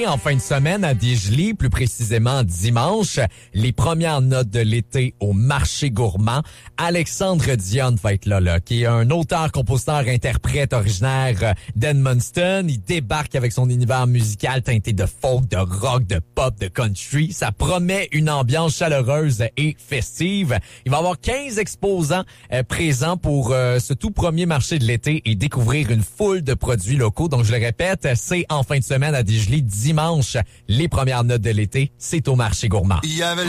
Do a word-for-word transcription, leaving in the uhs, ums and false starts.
En fin de semaine à Desjely, plus précisément dimanche, les premières notes de l'été au marché gourmand. Alexandre Dion va être là, là, qui est un auteur, compositeur, interprète originaire d'Edmundston. Il débarque avec son univers musical teinté de folk, de rock, de pop, de country. Ça promet une ambiance chaleureuse et festive. Il va y avoir quinze exposants euh, présents pour euh, ce tout premier marché de l'été et découvrir une foule de produits locaux. Donc, je le répète, c'est en fin de semaine à Desjely, dimanche. Les premières notes de l'été, c'est au marché gourmand. Il y avait